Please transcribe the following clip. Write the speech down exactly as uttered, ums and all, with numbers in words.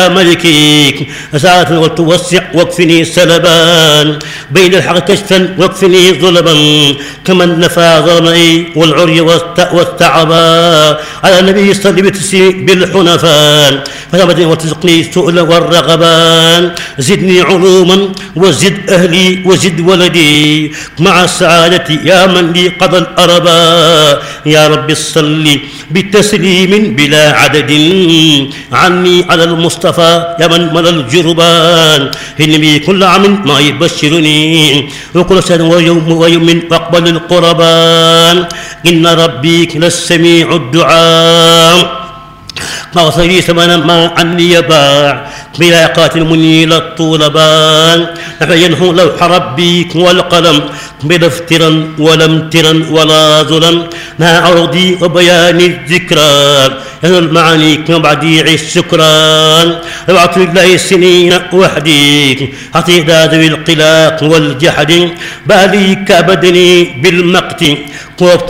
ملكيك ساعة وتوسع واكفني سلبا بين الحق كشفا واكفني ظلما كمن نفى ظلمي والعري والتعبا على النبي صلى الله عليه وسلم بالحنفاء فثبتني وتزقني السؤل والرغبان زدني علوما وزد أهلي وزد ولدي مع السعادة يا من لي قضى الأربا يا رب صل بتسليم بلا عدد عني على المصطفى يا من ملى الجربان إني كل عام ما يبشرني وكل سنة ويوم ويوم أقبل القربان إن ربي للسميع الدعاء ما لي ثمنا ما عني يباع بلا قاتل منيل الطولبان ينهو لوح ربي والقلم بلا افترا ولا امترا ولا ظلم ما عرضي وبيان الذكرى ينهو المعاني كبعديع السكران ابعث الله السنين وحدي حتى ذوي القلاق والجحد بالي كبدني بالمقت